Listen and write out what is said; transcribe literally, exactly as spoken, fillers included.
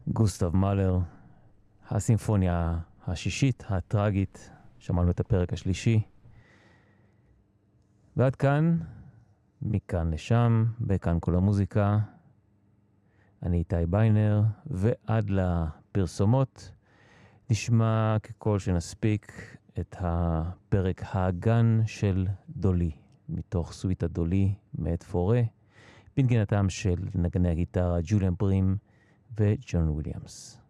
גוסטב מאלר, הסימפוניה השישית, הטרגית, שמענו את הפרק השלישי. ועד כאן, מכאן לשם, בכאן כל המוזיקה. אני איתי ביינר, ועד לפרסומות נשמע ככל שנספיק את הפרק האגן של דולי, מתוך סוויטה דולי מאת פורה, בנגינתם של נגני הגיטרה ג'וליאן ברים וג'ון וויליאמס.